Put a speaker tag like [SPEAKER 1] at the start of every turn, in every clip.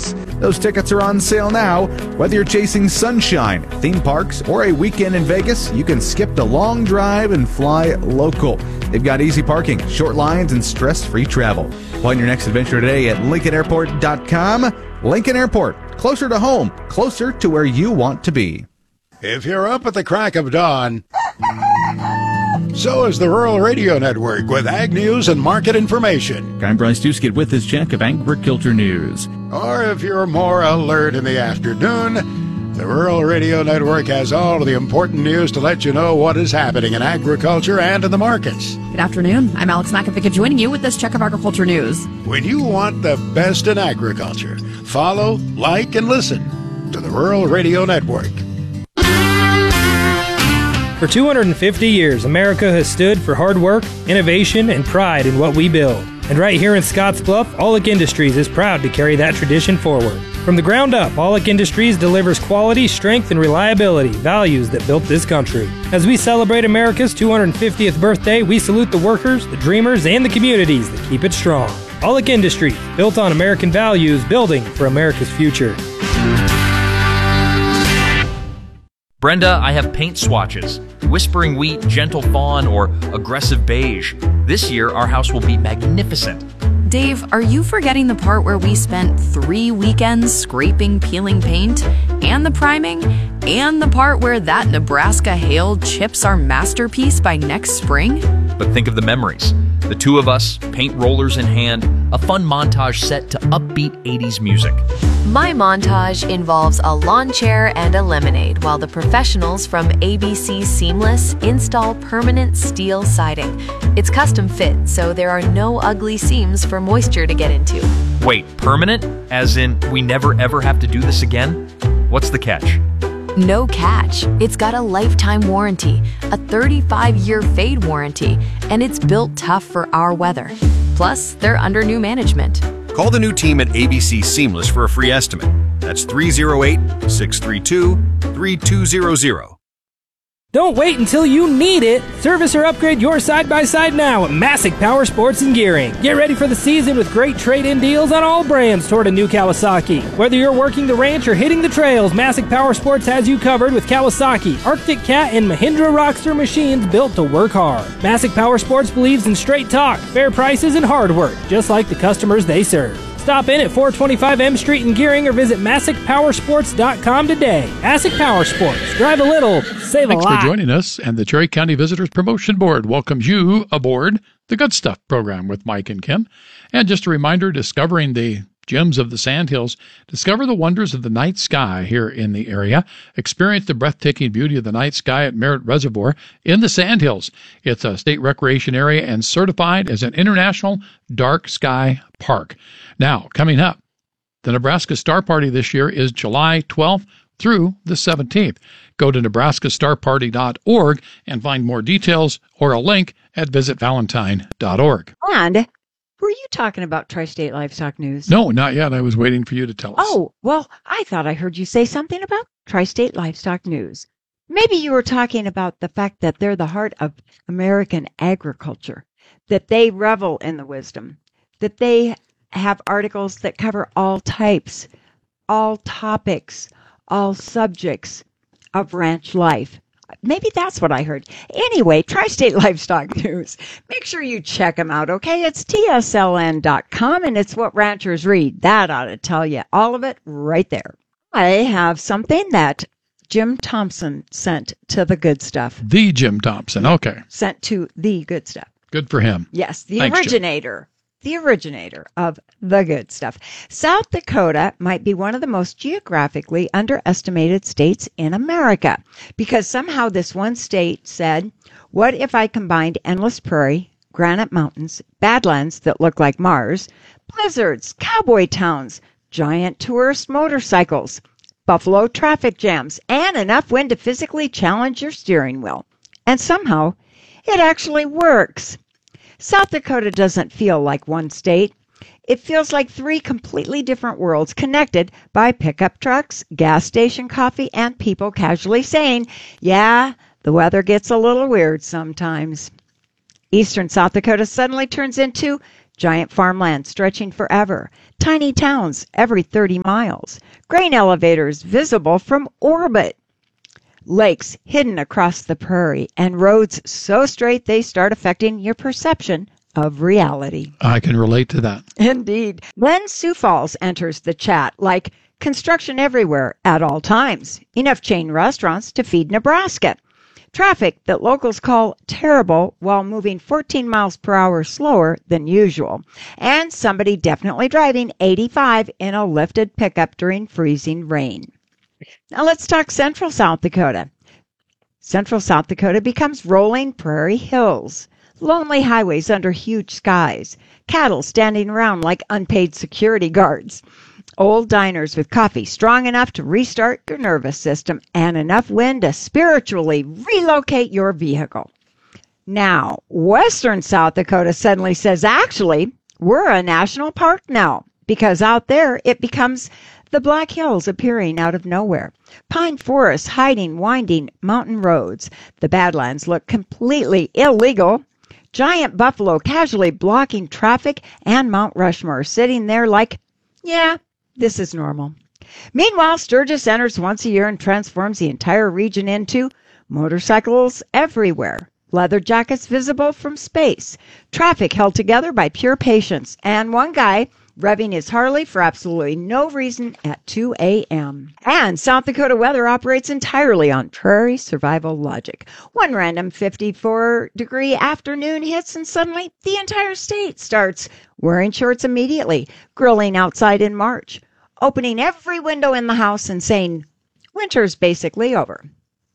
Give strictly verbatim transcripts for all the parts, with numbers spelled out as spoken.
[SPEAKER 1] Vegas. Those tickets are on sale now. Whether you're chasing sunshine, theme parks, or a weekend in Vegas, you can skip the long drive and fly local. They've got easy parking, short lines, and stress-free travel. Plan your next adventure today at Lincoln Airport dot com. Lincoln Airport, closer to home, closer to where you want to be.
[SPEAKER 2] If you're up at the crack of dawn, so is the Rural Radio Network with ag news and market information.
[SPEAKER 3] I'm Bryce Duskett with this check of agriculture news.
[SPEAKER 2] Or if you're more alert in the afternoon, the Rural Radio Network has all of the important news to let you know what is happening in agriculture and in the markets.
[SPEAKER 4] Good afternoon. I'm Alex Makovic joining you with this check of agriculture news.
[SPEAKER 2] When you want the best in agriculture, follow, like, and listen to the Rural Radio Network.
[SPEAKER 5] For two hundred fifty years, America has stood for hard work, innovation, and pride in what we build. And right here in Scottsbluff, Aulick Industries is proud to carry that tradition forward. From the ground up, Aulick Industries delivers quality, strength, and reliability, values that built this country. As we celebrate America's two hundred fiftieth birthday, we salute the workers, the dreamers, and the communities that keep it strong. Aulick Industries, built on American values, building for America's future.
[SPEAKER 6] Brenda, I have paint swatches. Whispering Wheat, Gentle Fawn, or Aggressive Beige. This year, our house will be magnificent.
[SPEAKER 4] Dave, are you forgetting the part where we spent three weekends scraping, peeling paint, and the priming, and the part where that Nebraska hail chips our masterpiece by next spring?
[SPEAKER 6] But think of the memories. The two of us, paint rollers in hand, a fun montage set to upbeat eighties music.
[SPEAKER 7] My montage involves a lawn chair and a lemonade while the professionals from A B C Seamless install permanent steel siding. It's custom fit, so there are no ugly seams for moisture to get into.
[SPEAKER 6] Wait, permanent? As in, we never ever have to do this again? What's the catch?
[SPEAKER 7] No catch. It's got a lifetime warranty, a thirty-five year fade warranty, and it's built tough for our weather. Plus, they're under new management.
[SPEAKER 8] Call the new team at A B C Seamless for a free estimate. That's three oh eight, six three two, three two zero zero.
[SPEAKER 5] Don't wait until you need it. Service or upgrade your side-by-side now at Massic Power Sports and Gearing. Get ready for the season with great trade-in deals on all brands toward a new Kawasaki. Whether you're working the ranch or hitting the trails, Massic Power Sports has you covered with Kawasaki, Arctic Cat, and Mahindra Rockster machines built to work hard. Massic Power Sports believes in straight talk, fair prices, and hard work, just like the customers they serve. Stop in at four twenty-five M Street in Gearing or visit Massic Power Sports dot com today. Massic Power Sports. Drive a little, save a lot.
[SPEAKER 9] Thanks for joining us, and the Cherry County Visitors Promotion Board welcomes you aboard the Good Stuff program with Mike and Ken. And just a reminder, discovering the gems of the Sandhills, discover the wonders of the night sky here in the area. Experience the breathtaking beauty of the night sky at Merritt Reservoir in the Sandhills. It's a state recreation area and certified as an international dark sky park. Now, coming up, the Nebraska Star Party this year is July twelfth through the seventeenth. Go to nebraska star party dot org and find more details or a link at visit valentine dot org.
[SPEAKER 10] And were you talking about Tri-State Livestock News?
[SPEAKER 9] No, not yet. I was waiting for you to tell us.
[SPEAKER 10] Oh, well, I thought I heard you say something about Tri-State Livestock News. Maybe you were talking about the fact that they're the heart of American agriculture, that they revel in the wisdom, that they have articles that cover all types, all topics, all subjects of ranch life. Maybe that's what I heard. Anyway, Tri-State Livestock News. Make sure you check them out, okay? It's T S L N dot com, and it's what ranchers read. That ought to tell you all of it right there. I have something that Jim Thompson sent to the Good Stuff.
[SPEAKER 9] The Jim Thompson, okay.
[SPEAKER 10] Sent to the Good Stuff.
[SPEAKER 9] Good for him.
[SPEAKER 10] Yes, the
[SPEAKER 9] Thanks,
[SPEAKER 10] originator. Jim. The originator of the Good Stuff. South Dakota might be one of the most geographically underestimated states in America because somehow this one state said, what if I combined endless prairie, granite mountains, badlands that look like Mars, blizzards, cowboy towns, giant tourist motorcycles, buffalo traffic jams, and enough wind to physically challenge your steering wheel. And somehow it actually works. South Dakota doesn't feel like one state. It feels like three completely different worlds connected by pickup trucks, gas station coffee, and people casually saying, yeah, the weather gets a little weird sometimes. Eastern South Dakota suddenly turns into giant farmland stretching forever, tiny towns every thirty miles, grain elevators visible from orbit, lakes hidden across the prairie, and roads so straight they start affecting your perception of reality.
[SPEAKER 9] I can relate to that.
[SPEAKER 10] Indeed. Then Sioux Falls enters the chat like construction everywhere at all times, enough chain restaurants to feed Nebraska, traffic that locals call terrible while moving fourteen miles per hour slower than usual, and somebody definitely driving eighty-five in a lifted pickup during freezing rain. Now let's talk Central South Dakota. Central South Dakota becomes rolling prairie hills, lonely highways under huge skies, cattle standing around like unpaid security guards, old diners with coffee strong enough to restart your nervous system, and enough wind to spiritually relocate your vehicle. Now, Western South Dakota suddenly says, actually, we're a national park now, because out there it becomes the Black Hills appearing out of nowhere, pine forests hiding winding mountain roads. The Badlands look completely illegal, giant buffalo casually blocking traffic, and Mount Rushmore sitting there like, yeah, this is normal. Meanwhile, Sturgis enters once a year and transforms the entire region into motorcycles everywhere, leather jackets visible from space, traffic held together by pure patience, and one guy revving his Harley for absolutely no reason at two a.m. And South Dakota weather operates entirely on prairie survival logic. One random fifty-four degree afternoon hits and suddenly the entire state starts wearing shorts immediately, grilling outside in March, opening every window in the house and saying, winter's basically over.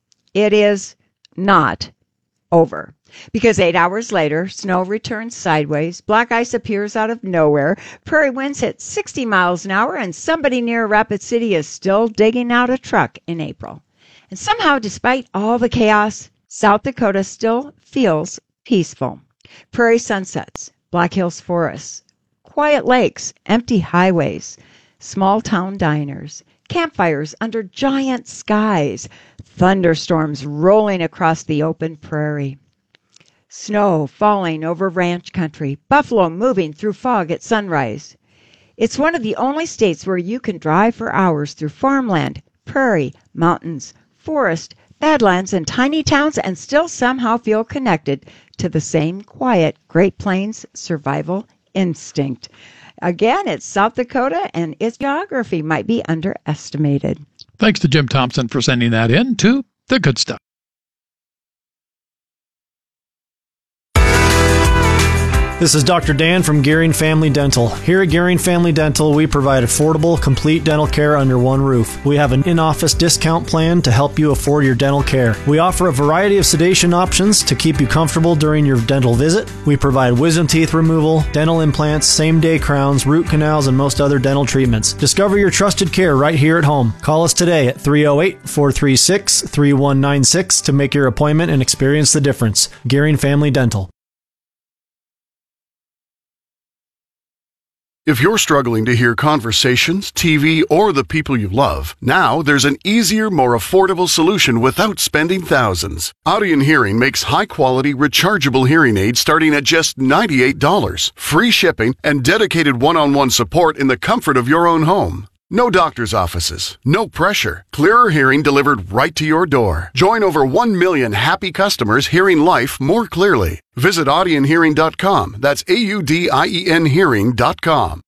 [SPEAKER 10] It is not over. Because eight hours later, snow returns sideways, black ice appears out of nowhere, prairie winds hit sixty miles an hour, and somebody near Rapid City is still digging out a truck in April. And somehow, despite all the chaos, South Dakota still feels peaceful. Prairie sunsets, Black Hills forests, quiet lakes, empty highways, small town diners, campfires under giant skies, thunderstorms rolling across the open prairie. Snow falling over ranch country, buffalo moving through fog at sunrise. It's one of the only states where you can drive for hours through farmland, prairie, mountains, forest, badlands, and tiny towns and still somehow feel connected to the same quiet Great Plains survival instinct. Again, it's South Dakota, and its geography might be underestimated.
[SPEAKER 9] Thanks to Jim Thompson for sending that in to The Good Stuff.
[SPEAKER 11] This is Doctor Dan from Gearing Family Dental. Here at Gearing Family Dental, we provide affordable, complete dental care under one roof. We have an in-office discount plan to help you afford your dental care. We offer a variety of sedation options to keep you comfortable during your dental visit. We provide wisdom teeth removal, dental implants, same-day crowns, root canals, and most other dental treatments. Discover your trusted care right here at home. Call us today at three oh eight, four three six, three one nine six to make your appointment and experience the difference. Gearing Family Dental.
[SPEAKER 12] If you're struggling to hear conversations, T V, or the people you love, now there's an easier, more affordable solution without spending thousands. Audien Hearing makes high-quality, rechargeable hearing aids starting at just ninety-eight dollars, free shipping, and dedicated one-on-one support in the comfort of your own home. No doctor's offices, no pressure, clearer hearing delivered right to your door. Join over one million happy customers hearing life more clearly. Visit audien hearing dot com. That's A U D I E N hearing dot com.